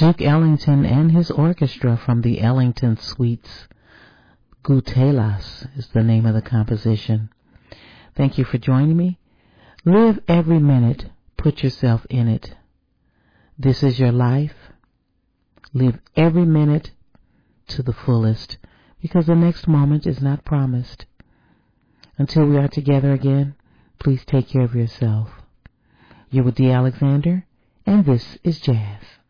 Duke Ellington and his orchestra from the Ellington Suites. Gutelas is the name of the composition. Thank you for joining me. Live every minute. Put yourself in it. This is your life. Live every minute to the fullest, because the next moment is not promised. Until we are together again, please take care of yourself. You're with Dee Alexander, and this is Jazz.